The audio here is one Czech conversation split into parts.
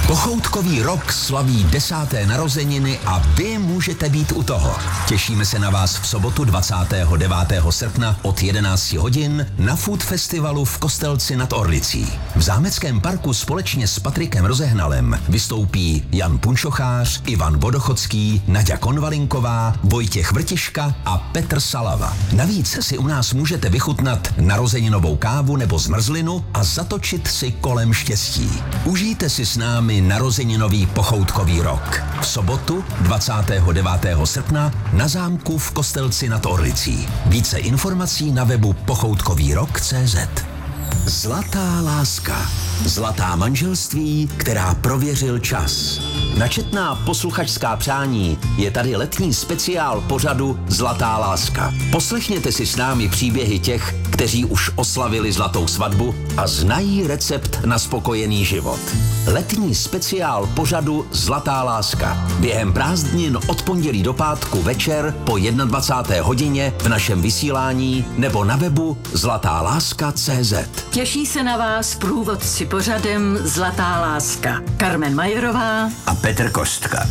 Pochoutkový rok slaví 10. narozeniny a vy můžete být u toho. Těšíme se na vás v sobotu 29. srpna od 11 hodin na Food Festivalu v Kostelci nad Orlicí. V Zámeckém parku společně s Patrikem Rozehnalem vystoupí Jan Punčochář, Ivan Vodochodský, Naďa Konvalinková, Vojtěch Vrtiška a Petr Salava. Navíc si u nás můžete vychutnat narozeninovou kávu nebo zmrzlinu a zatočit si kolem štěstí. Užijte si s námi narozeninový pochoutkový rok. V sobotu 29. srpna na zámku v Kostelci nad Orlicí. Více informací na webu pochoutkovýrok.cz. Zlatá láska. Zlatá manželství, která prověřil čas. Na četná posluchačská přání je tady letní speciál pořadu Zlatá láska. Poslechněte si s námi příběhy těch, kteří už oslavili zlatou svatbu a znají recept na spokojený život. Letní speciál pořadu Zlatá láska. Během prázdnin od pondělí do pátku večer po 21. hodině v našem vysílání nebo na webu zlatáláska.cz. Těší se na vás průvodci pořadem Zlatá láska. Carmen Majerová a Petr Kostka.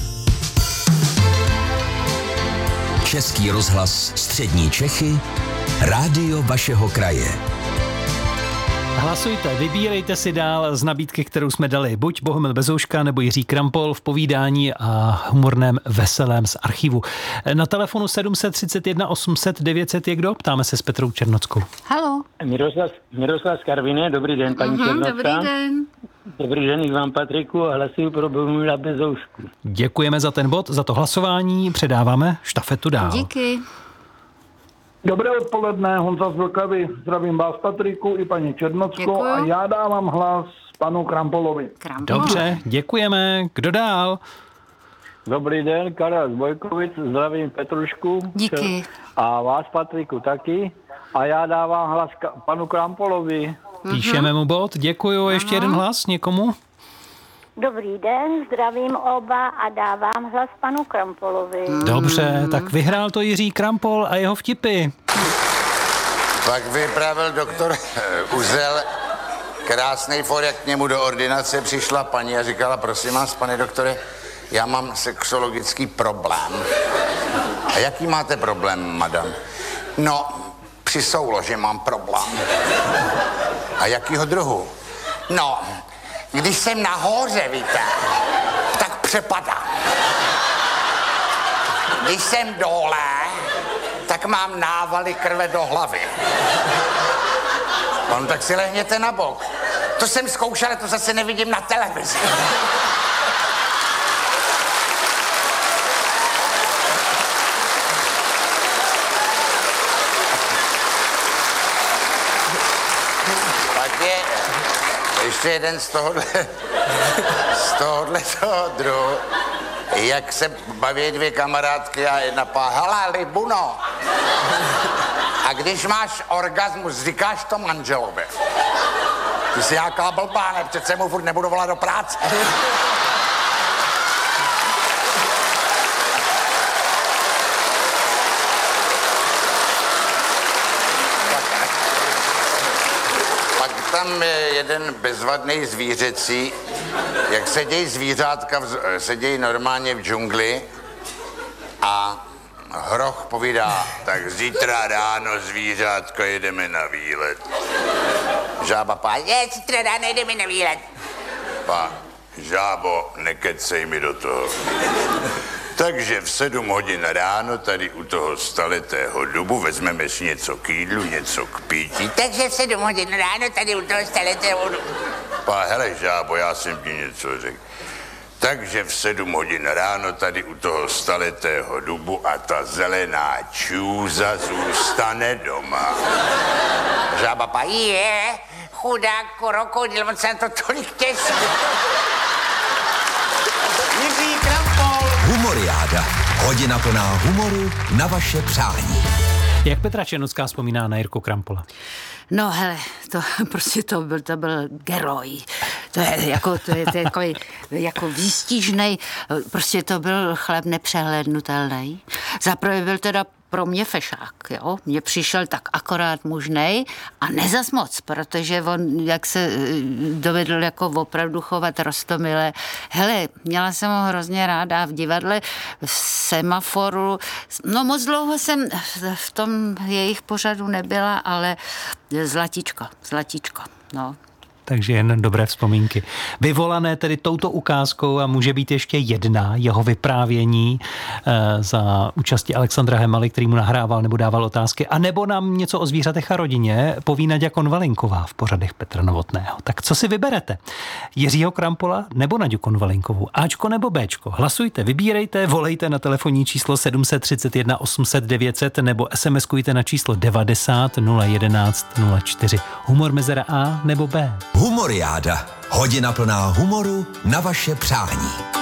Český rozhlas Střední Čechy, rádio vašeho kraje. Hlasujte, vybírejte si dál z nabídky, kterou jsme dali. Buď Bohumil Bezouška nebo Jiří Krampol v povídání a humorném veselém z archivu. Na telefonu 731 800 900 je kdo? Ptáme se s Petrou Černockou. Haló. Miroslav z Karviné, dobrý den, paní Černocká. Dobrý den. Dobrý den i vám, Patriku, a hlasuju pro Bohumila Bezoušku. Děkujeme za ten bod, za to hlasování. Předáváme štafetu dál. Díky. Dobré odpoledne, Honza z Vlkavy. Zdravím vás, Patriku, i paní Černocko. Děkuju. A já dávám hlas panu Krampolovi. Dobře, děkujeme. Kdo dál? Dobrý den, Karel z Bojkovic, zdravím Petrušku. Díky. A vás, Patriku, taky. A já dávám hlas panu Krampolovi. Píšeme mu bod, děkuju. Ještě jeden hlas někomu? Dobrý den, zdravím oba a dávám hlas panu Krampolovi. Dobře, tak vyhrál to Jiří Krampol a jeho vtipy. Pak vypravil doktor Uzel krásný for, jak k němu do ordinace přišla paní a říkala, prosím vás, pane doktore, já mám sexuologický problém. A jaký máte problém, madam? No, při souloži mám problém. A jakýho druhu? No, když jsem nahoře, víte, tak přepadám. Když jsem dole, tak mám návaly krve do hlavy. No, tak si lehněte na bok. To jsem zkoušel, ale to zase nevidím na televizi. Pak je ještě jeden z tohohle druhu. Jak se baví dvě kamarádky a jedna hele, Libuno. A když máš orgasmus, říkáš to manželovi. Ty jsi nějaká blbá, ne? Přece mu furt nebudu volat do práce. Pak tam je jeden bezvadný zvířecí, jak sedějí zvířátka, sedějí normálně v džungli a hroch povídá, tak zítra ráno zvířátko jedeme na výlet. Žába pá, zítra ráno jedeme na výlet. Pá, žábo, nekecej mi do toho. Takže v 7 hodin ráno tady u toho staletého dubu vezmeme si něco k jídlu, něco k pití. Takže v 7 hodin ráno tady u toho staletého dubu. Pá, hele žábo, já jsem ti něco řekl. Takže v 7 hodin ráno tady u toho staletého dubu a ta zelená čůza zůstane doma. Žába pá, chudák krokodil, on se na to tolik těší. Jiří Krampol. Humoriáda. Hodina plná humoru na vaše přání. Jak Petra Černocká vzpomíná na Jirku Krampola? No hele, to byl geroj. To je takový jako výstižnej, prostě to byl chlap nepřehlednutelný. Zaprvé byl teda pro mě fešák, jo. Mně přišel tak akorát mužnej a nezas moc, protože on, jak se dovedl jako opravdu chovat roztomile. Hele, měla jsem ho hrozně ráda v divadle, v Semaforu. No moc dlouho jsem v tom jejich pořadu nebyla, ale zlatíčko, no. Takže jen dobré vzpomínky. Vyvolané tedy touto ukázkou a může být ještě jedna jeho vyprávění za účasti Alexandra Hemaly, který mu nahrával nebo dával otázky, a nebo nám něco o zvířatech a rodině poví Naďa Konvalinková v pořadech Petra Novotného. Tak co si vyberete? Jiřího Krampola nebo Naďu Konvalinkovou? Ačko nebo Bčko? Hlasujte, vybírejte, volejte na telefonní číslo 731 800 900 nebo SMS-kujte na číslo 90 011 04. Humor mezera A nebo B? Humoriáda. Hodina plná humoru na vaše přání.